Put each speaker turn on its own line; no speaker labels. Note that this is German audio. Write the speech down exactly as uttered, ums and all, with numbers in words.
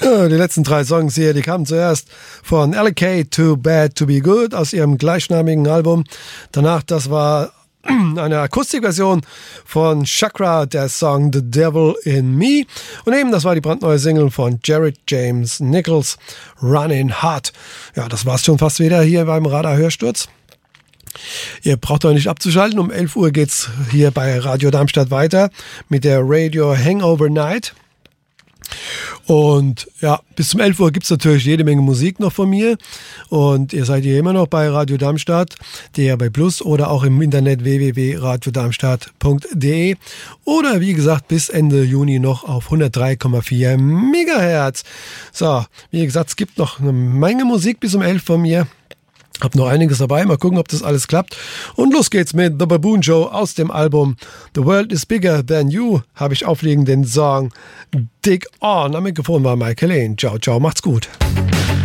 Die letzten drei Songs hier, die kamen zuerst von L K, Too Bad to Be Good aus ihrem gleichnamigen Album. Danach, das war eine Akustikversion von Chakra, der Song The Devil in Me. Und eben, das war die brandneue Single von Jared James Nichols, Running Hard. Ja, das war's schon fast wieder hier beim Radar-Hörsturz. Ihr braucht euch nicht abzuschalten. Um elf Uhr geht's hier bei Radio Darmstadt weiter mit der Radio Hangover Night. Und ja, bis zum elf Uhr gibt es natürlich jede Menge Musik noch von mir. Und ihr seid hier immer noch bei Radio Darmstadt, D R B Plus oder auch im Internet w w w punkt radio darmstadt punkt d e oder wie gesagt bis Ende Juni noch auf hundertdrei Komma vier Megahertz. So, wie gesagt, es gibt noch eine Menge Musik bis um elf von mir. Hab noch einiges dabei, mal gucken, ob das alles klappt. Und los geht's mit The Baboon Show aus dem Album The World is Bigger Than You. Habe ich auflegen den Song Dig On. Am Mikrofon war Michael Lane. Ciao, ciao, macht's gut.